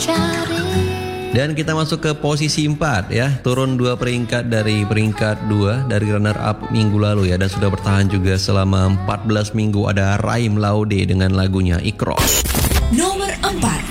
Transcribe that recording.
Dan kita masuk ke posisi 4 ya. Turun 2 peringkat dari peringkat 2 dari runner up minggu lalu ya. Dan sudah bertahan juga selama 14 minggu ada Raim Laude dengan lagunya Ikros. Nomor 4.